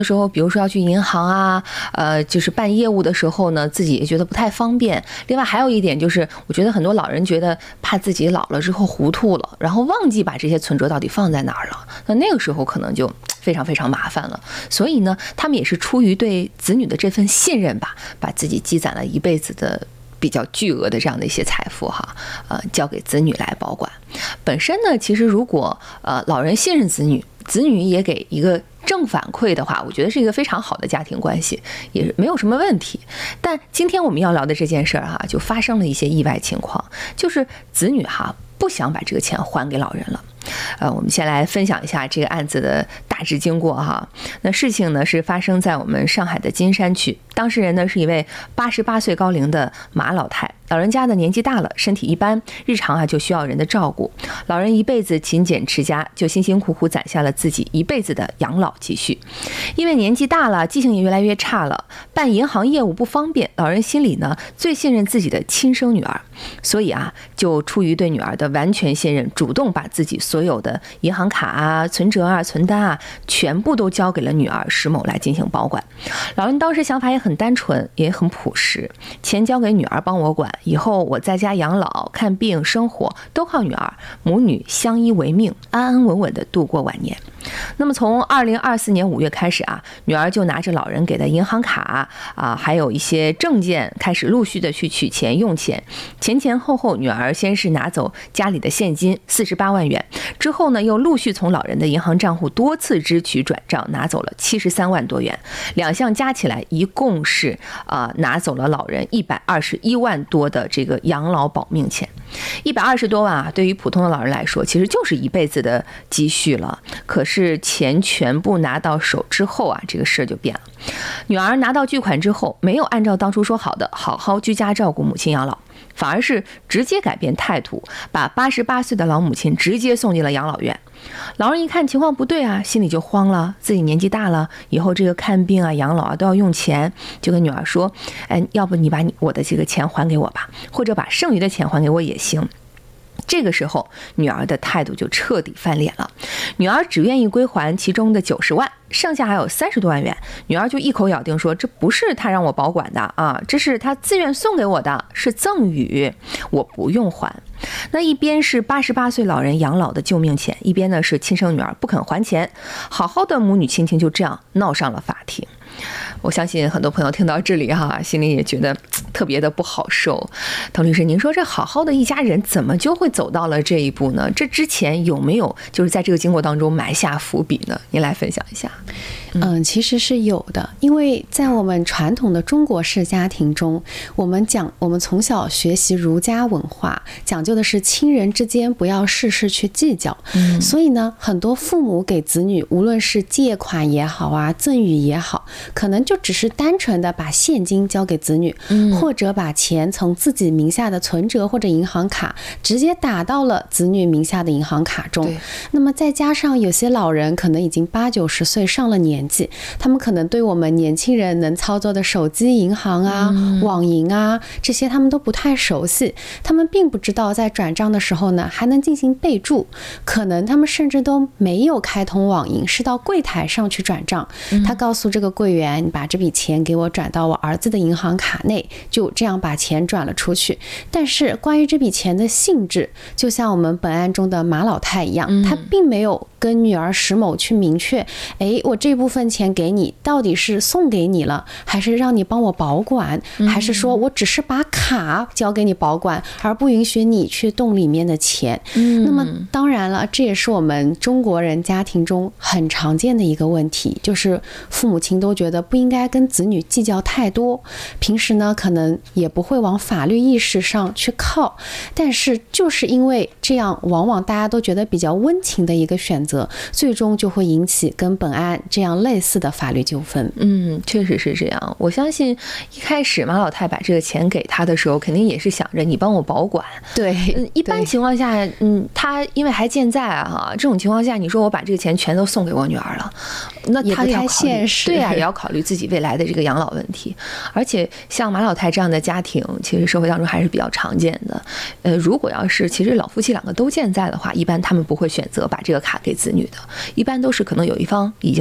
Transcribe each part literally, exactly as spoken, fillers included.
的时候，比如说要去银行啊，呃，就是办业务的时候呢，自己也觉得不太方便。另外还有一点就是，我觉得很多老人觉得怕自己老了之后糊涂了，然后忘记把这些存折到底放在哪儿了，那那个时候可能就非常非常麻烦了。所以呢，他们也是出于对子女的这份信任吧，把自己积攒了一辈子的比较巨额的这样的一些财富哈，呃，交给子女来保管。本身呢，其实如果呃老人信任子女，子女也给一个正反馈的话，我觉得是一个非常好的家庭关系，也没有什么问题。但今天我们要聊的这件事儿哈，就发生了一些意外情况，就是子女哈不想把这个钱还给老人了。呃，我们先来分享一下这个案子的大致经过哈。那事情呢是发生在我们上海的金山区，当事人呢是一位八十八岁高龄的马老太。老人家的年纪大了，身体一般，日常啊就需要人的照顾。老人一辈子勤俭持家，就辛辛苦苦攒下了自己一辈子的养老积蓄。因为年纪大了，记性也越来越差了，办银行业务不方便，老人心里呢最信任自己的亲生女儿，所以啊，就出于对女儿的完全信任，主动把自己所有的银行卡啊、存折啊、存单啊，全部都交给了女儿石某来进行保管。老人当时想法也很单纯，也很朴实，钱交给女儿帮我管。以后我在家养老、看病、生活都靠女儿，母女相依为命，安安稳稳地度过晚年。那么从二零二四年五月开始啊，女儿就拿着老人给的银行卡啊，还有一些证件，开始陆续的去取钱用钱。前前后后，女儿先是拿走家里的现金四十八万元，之后呢又陆续从老人的银行账户多次支取转账，拿走了七十三万多元。两项加起来一共是啊、呃、拿走了老人一百二十一万多的这个养老保命钱。一百二十多万啊，对于普通的老人来说，其实就是一辈子的积蓄了。可是钱全部拿到手之后啊，这个事就变了。女儿拿到巨款之后，没有按照当初说好的好好居家照顾母亲养老，反而是直接改变态度，把八十八岁的老母亲直接送进了养老院。老人一看情况不对啊，心里就慌了，自己年纪大了，以后这个看病啊、养老啊都要用钱，就跟女儿说：“哎，要不你把你我的这个钱还给我吧，或者把剩余的钱还给我也行。”这个时候，女儿的态度就彻底翻脸了。女儿只愿意归还其中的九十万，剩下还有三十多万元。女儿就一口咬定说：“这不是她让我保管的啊，这是她自愿送给我的，是赠与，我不用还。”那一边是八十八岁老人养老的救命钱，一边呢是亲生女儿不肯还钱，好好的母女亲情就这样闹上了法庭。我相信很多朋友听到这里哈，心里也觉得特别的不好受。滕律师，您说这好好的一家人怎么就会走到了这一步呢？这之前有没有就是在这个经过当中埋下伏笔呢？您来分享一下。 嗯，其实是有的，因为在我们传统的中国式家庭中，我们讲我们从小学习儒家文化，讲究的是亲人之间不要事事去计较。嗯，所以呢，很多父母给子女，无论是借款也好啊，赠与也好，可能就只是单纯的把现金交给子女，嗯，或者把钱从自己名下的存折或者银行卡直接打到了子女名下的银行卡中。那么再加上有些老人可能已经八九十岁上了年纪，他们可能对我们年轻人能操作的手机银行啊、嗯、网银啊这些他们都不太熟悉，他们并不知道在转账的时候呢还能进行备注，可能他们甚至都没有开通网银，是到柜台上去转账，嗯、他告诉这个柜员，你把这笔钱给我转到我儿子的银行卡内，就这样把钱转了出去。但是关于这笔钱的性质，就像我们本案中的马老太一样，嗯、他并没有跟女儿石某去明确，哎，我这部分钱给你到底是送给你了，还是让你帮我保管，还是说我只是把卡交给你保管，而不允许你去动里面的钱。嗯，那么当然了，这也是我们中国人家庭中很常见的一个问题，就是父母亲都觉得不应该跟子女计较太多，平时呢可能也不会往法律意识上去靠，但是就是因为这样，往往大家都觉得比较温情的一个选择，最终就会引起跟本案这样类似的法律纠纷。 嗯，确实是这样。我相信一开始马老太把这个钱给他的时候，肯定也是想着你帮我保管。 对， 嗯，一般情况下，嗯，他因为还健在啊，这种情况下，你说我把这个钱全都送给我女儿了，那他也不太现实。 对啊，也要考虑自己未来的这个养老问题。而且像马老太这样的家庭，其实社会当中还是比较常见的。呃，如果要是其实老夫妻两个都健在的话，一般他们不会选择把这个卡给子女的，一般都是可能有一方已经去世了。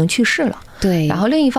了。 对， 然后另一方